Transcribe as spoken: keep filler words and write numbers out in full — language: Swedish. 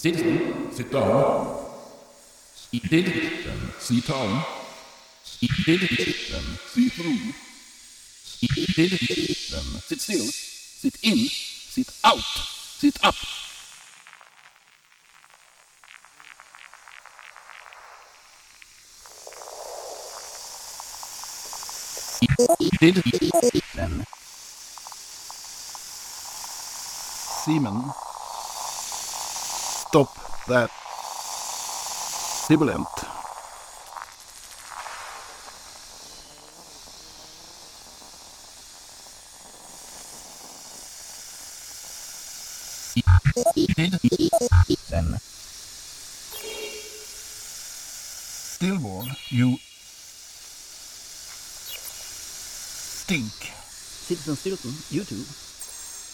Citizen, sit down. Citizen, sit down. Citizen, sit through. Citizen, sit still. Sit in. Sit out. Sit up. Citizen. Seaman. Stop that. Sibilant. Citizen. Stillborn, you stink. Citizen Stilton, YouTube.